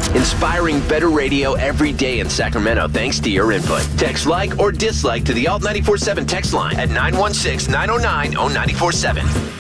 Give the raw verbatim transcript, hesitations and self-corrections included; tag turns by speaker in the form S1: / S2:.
S1: Inspiring better radio every day in Sacramento thanks to your input. Text like or dislike to the Alt nine four seven text line at nine one six, nine oh nine, oh nine four seven.